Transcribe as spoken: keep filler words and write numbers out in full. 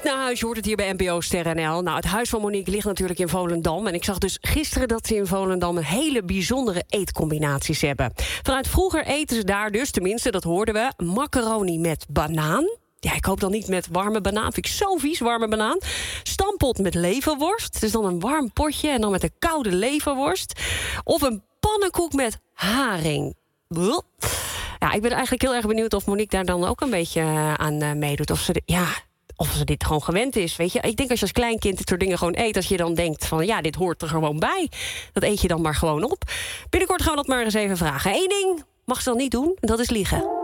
Niet naar huis, je hoort het hier bij N P O Ster N L. Nou, het huis van Monique ligt natuurlijk in Volendam. En ik zag dus gisteren dat ze in Volendam een hele bijzondere eetcombinaties hebben. Vanuit vroeger eten ze daar dus, tenminste, dat hoorden we, macaroni met banaan. Ja, ik hoop dan niet met warme banaan. Vind ik zo vies, warme banaan. Stampot met leverworst. Dus dan een warm potje en dan met een koude leverworst. Of een pannenkoek met haring. Bluh. Ja, ik ben eigenlijk heel erg benieuwd of Monique daar dan ook een beetje aan uh, meedoet. Of ze, de, ja, of ze dit gewoon gewend is, weet je. Ik denk als je als kleinkind dit soort dingen gewoon eet, als je dan denkt van ja, dit hoort er gewoon bij. Dat eet je dan maar gewoon op. Binnenkort gaan we dat maar eens even vragen. Eén ding mag ze dan niet doen, en dat is liegen.